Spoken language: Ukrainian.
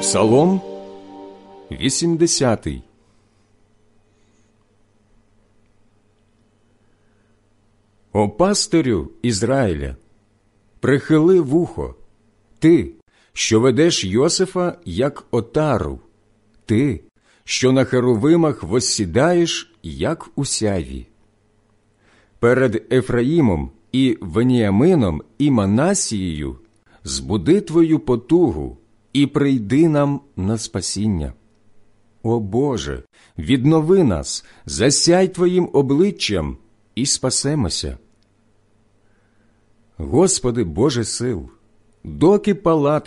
Псалом 80. О пастирю Ізраїля, прихили вухо, ти, що ведеш Йосифа, як отару, ти, що на херовимах воссідаєш, як у сяйві. Перед Ефраїмом і Веніамином і Манасією збуди твою потугу і прийди нам на спасіння. О Боже, віднови нас, засяй твоїм обличчям і спасемося. Господи Боже сил, доки палати